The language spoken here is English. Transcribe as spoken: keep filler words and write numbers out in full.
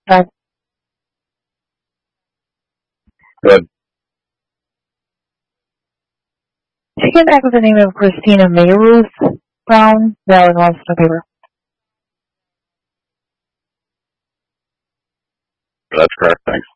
Uh, Good. she came back with the name of Christina Mayruth Brown. That was last November. That's correct. Thanks.